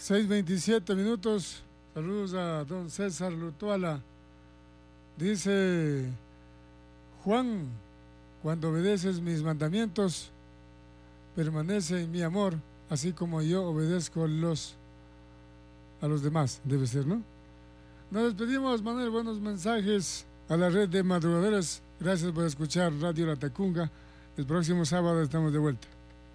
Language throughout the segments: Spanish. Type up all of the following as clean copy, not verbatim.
6:27. Saludos a don César Lutuala. Dice Juan, cuando obedeces mis mandamientos, permanece en mi amor, así como yo obedezco a los demás. Debe ser, ¿no? Nos despedimos, Manuel. Buenos mensajes a la red de madrugadores. Gracias por escuchar Radio La Tacunga. El próximo sábado estamos de vuelta.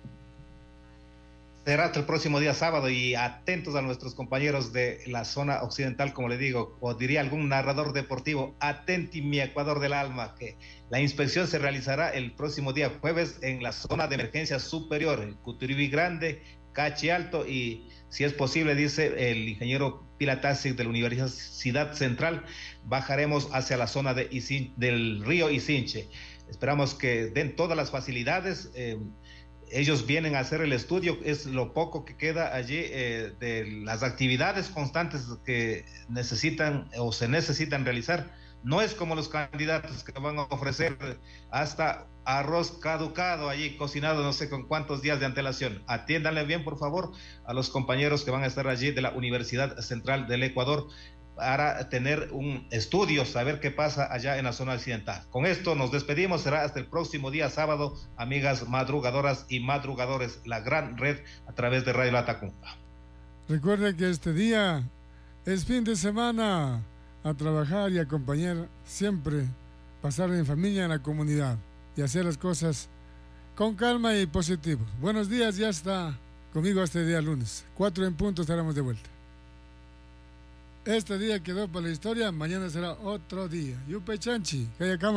Será hasta el próximo día sábado, y atentos a nuestros compañeros de la zona occidental, como le digo, o diría algún narrador deportivo, atenti mi Ecuador del alma, que la inspección se realizará el próximo día jueves en la zona de emergencia superior, en Cuturibí Grande, Cachi Alto, y si es posible, dice el ingeniero Pilatasi de la Universidad Central, bajaremos hacia la zona del río Isinche. Esperamos que den todas las facilidades. Ellos vienen a hacer el estudio, es lo poco que queda allí de las actividades constantes que necesitan o se necesitan realizar. No es como los candidatos que van a ofrecer hasta arroz caducado allí, cocinado no sé con cuántos días de antelación. Atiéndanle bien, por favor, a los compañeros que van a estar allí de la Universidad Central del Ecuador, para tener un estudio, saber qué pasa allá en la zona occidental. Con esto nos despedimos, será hasta el próximo día sábado, amigas madrugadoras y madrugadores, la gran red a través de Radio La Tacunga. Recuerden que este día es fin de semana, a trabajar y acompañar siempre, pasar en familia, en la comunidad y hacer las cosas con calma y positivo. Buenos días, ya está conmigo este día lunes, 4 en punto estaremos de vuelta. Este día quedó para la historia, mañana será otro día. Yupe Chanchi, Kayakama.